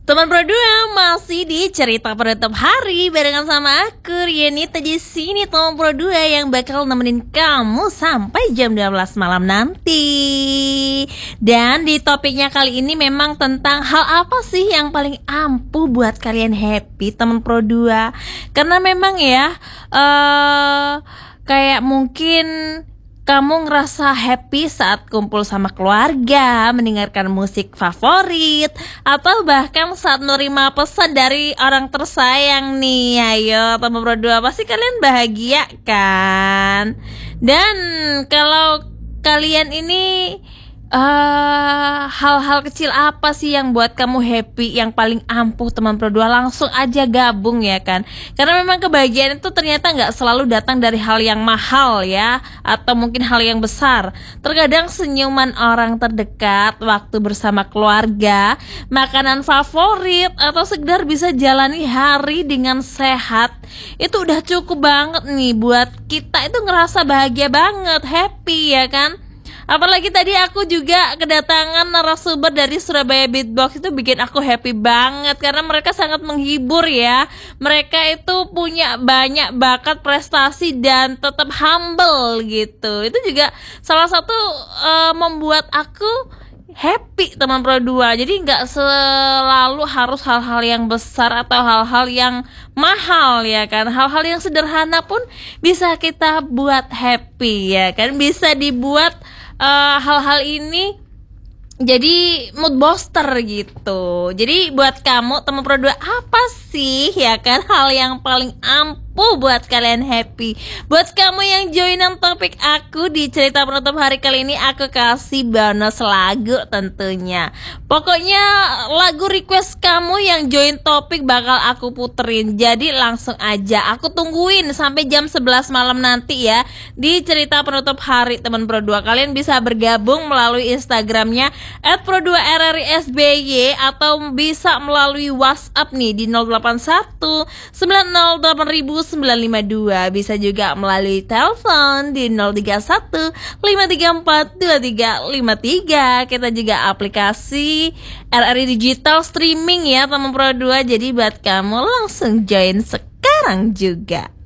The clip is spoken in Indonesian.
Teman berdua masih di cerita penutup hari barengan sama aku Rianita di sini, teman berdua yang bakal nemenin kamu sampai jam 12 malam nanti. Dan di topiknya kali ini memang tentang hal apa sih yang paling ampuh buat kalian happy, teman berdua. Karena memang ya kayak mungkin kamu ngerasa happy saat kumpul sama keluarga, mendengarkan musik favorit, atau bahkan saat menerima pesan dari orang tersayang nih. Ayo teman berdua, pasti kalian bahagia kan? Dan kalau kalian ini hal-hal kecil apa sih yang buat kamu happy, yang paling ampuh teman berdua? Langsung aja gabung ya kan. Karena memang kebahagiaan itu ternyata gak selalu datang dari hal yang mahal ya, atau mungkin hal yang besar. Terkadang senyuman orang terdekat, waktu bersama keluarga, makanan favorit, atau sekedar bisa jalani hari dengan sehat, itu udah cukup banget nih buat kita itu ngerasa bahagia banget, happy ya kan. Apalagi tadi aku juga kedatangan narasumber dari Surabaya Beatbox, itu bikin aku happy banget karena mereka sangat menghibur ya. Mereka itu punya banyak bakat, prestasi, dan tetap humble gitu. Itu juga salah satu membuat aku happy teman berdua. Jadi nggak selalu harus hal-hal yang besar atau hal-hal yang mahal ya kan. Hal-hal yang sederhana pun bisa kita buat happy ya kan. Bisa dibuat hal-hal ini jadi mood booster gitu. Jadi buat kamu teman berdua, apa sih ya kan hal yang paling ampuh buat kalian happy? Buat kamu yang joinan topik aku di cerita penutup hari kali ini, aku kasih bonus lagu tentunya. Pokoknya lagu request kamu yang join topik bakal aku puterin. Jadi langsung aja aku tungguin sampai jam 11 malam nanti ya di cerita penutup hari teman berdua. Kalian bisa bergabung melalui Instagramnya @pro2rrsby atau bisa melalui WhatsApp nih di 081 908 952. Bisa juga melalui telepon di 031 534 2353. Kita juga aplikasi RRI Digital Streaming ya teman Pro 2. Jadi buat kamu langsung join sekarang juga.